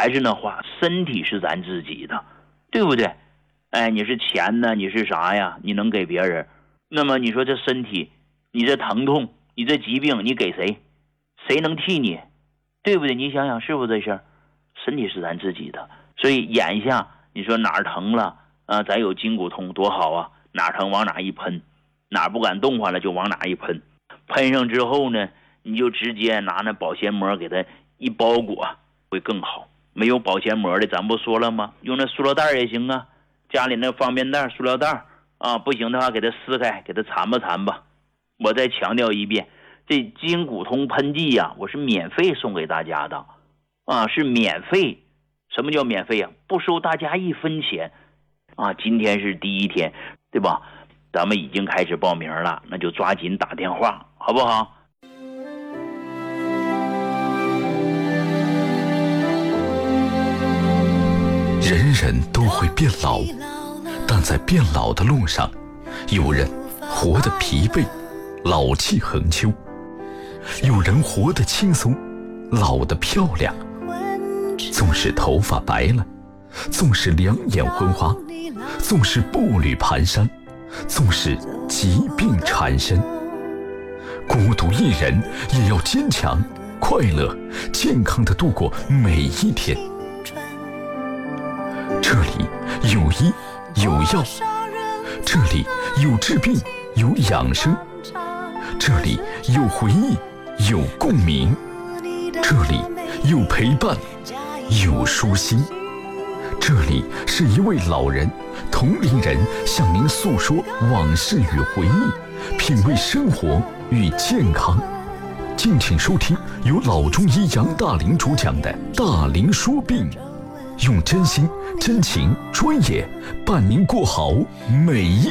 还是那话，身体是咱自己的，对不对？哎，你是钱呢，你是啥呀？你能给别人？那么你说这身体，你这疼痛，你这疾病，你给谁？谁能替你？对不对？你想想是不是这事儿？身体是咱自己的，所以眼下你说哪儿疼了啊？咱有筋骨通多好啊！哪儿疼往哪一喷，哪儿不敢动换了就往哪一喷，喷上之后呢，你就直接拿那保鲜膜给它一包裹，会更好。没有保鲜膜的，咱不说了吗？用那塑料袋也行啊，家里那方便袋、塑料袋啊，不行的话给它撕开，给它缠吧缠吧。我再强调一遍，这筋骨通喷剂呀，我是免费送给大家的啊，是免费。什么叫免费啊？不收大家1分钱啊！今天是第1天，对吧？咱们已经开始报名了，那就抓紧打电话，好不好？ 人人都会变老，但在变老的路上，有人活得疲惫，老气横秋；有人活得轻松，老得漂亮。纵使头发白了，纵使两眼昏花，纵使步履蹒跚，纵使疾病缠身，孤独一人也要坚强、快乐、健康地度过每一天。这里有医有药，这里有治病有养生，这里有回忆有共鸣，这里有陪伴有舒心。这里是一位老人同龄人向您诉说往事与回忆，品味生活与健康。敬请收听由老中医杨大林主讲的大林说病，用真心真情专业伴您过好每一